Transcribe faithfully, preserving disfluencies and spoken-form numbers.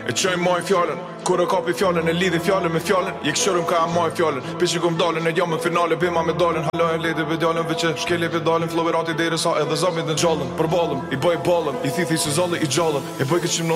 e qoj maj fjallën. Kur e kapi fjallën e lidhi fjallën me fjallën, je këshërëm ka e maj fjallën. Pishi kum dalën e jam në finale, bima me dalën. Halo e ledi pedalën, veqe shkeli pedalën. Flow i rati deri sa edhe zamit në gjallën. Për balëm, i bëj balën, i thithi si zalli i gjallën. E bëj këtë